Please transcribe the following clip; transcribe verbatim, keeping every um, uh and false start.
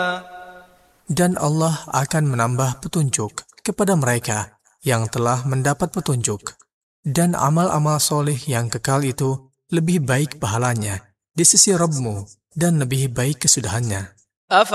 Dan Allah akan menambah petunjuk kepada mereka yang telah mendapat petunjuk. Dan amal-amal soleh yang kekal itu lebih baik pahalanya di sisi Rabbmu dan lebih baik kesudahannya.